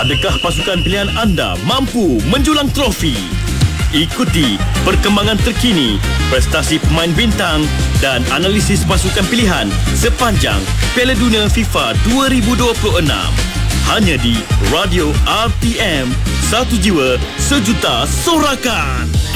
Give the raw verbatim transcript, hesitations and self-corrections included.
Adakah pasukan pilihan anda mampu menjulang trofi? Ikuti perkembangan terkini, prestasi pemain bintang dan analisis pasukan pilihan sepanjang Piala Dunia FIFA dua ribu dua puluh enam. Hanya di Radio R T M, satu jiwa sejuta sorakan.